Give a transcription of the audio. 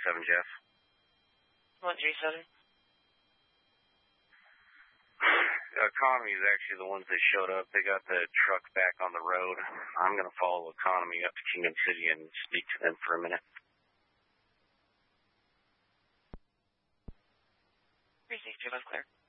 Jeff. 137. Economy is actually the ones that showed up. They got the truck back on the road. I'm going to follow Economy up to Kingdom City and speak to them for a minute. Precinct 2, clear.